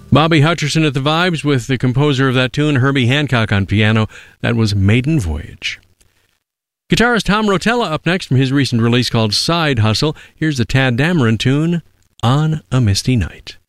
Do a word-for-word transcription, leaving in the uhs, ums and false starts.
Bobby Hutcherson at the vibes with the composer of that tune, Herbie Hancock, on piano. That was Maiden Voyage. Guitarist Tom Rotella up next from his recent release called Side Hustle. Here's the Tad Dameron tune, On a Misty Night.